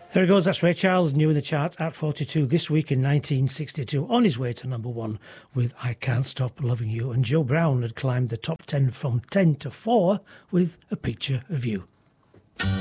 There he goes, that's Ray Charles, new in the charts at 42 this week in 1962, on his way to number one with I Can't Stop Loving You. And Joe Brown had climbed the top 10 from 10 to 4 with A Picture of You.